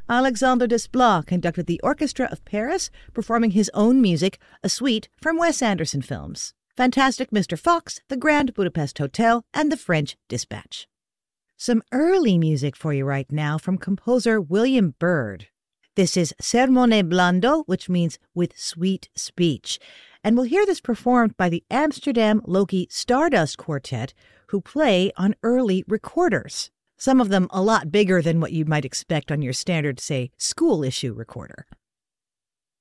Alexandre Desplat conducted the Orchestra of Paris, performing his own music, a suite from Wes Anderson films. Fantastic Mr. Fox, The Grand Budapest Hotel, and The French Dispatch. Some early music for you right now from composer William Byrd. This is Sermone Blando, which means with sweet speech. And we'll hear this performed by the Amsterdam Loki Stardust Quartet, who play on early recorders. Some of them a lot bigger than what you might expect on your standard, say, school issue recorder.